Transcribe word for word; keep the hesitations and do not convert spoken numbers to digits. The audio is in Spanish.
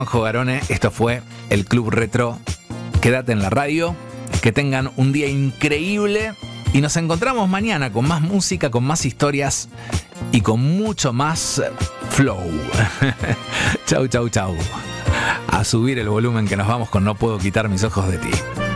Juanjo Garone, esto fue el Club Retro. Quédate en la radio, que tengan un día increíble y nos encontramos mañana con más música, con más historias y con mucho más flow. Chau, chau, chau. A subir el volumen que nos vamos con No puedo quitar mis ojos de ti.